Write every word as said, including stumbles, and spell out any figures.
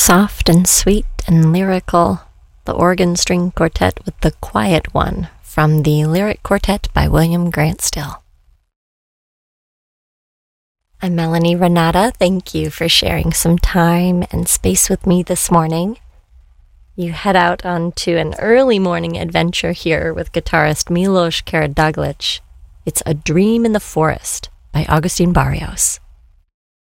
Soft and sweet and lyrical, the organ string quartet with The Quiet One from the Lyric Quartet by William Grant Still. I'm Melanie Renata. Thank you for sharing some time and space with me this morning. You head out onto an early morning adventure here with guitarist Milos Karadaglic. It's A Dream in the Forest by Agustin Barrios.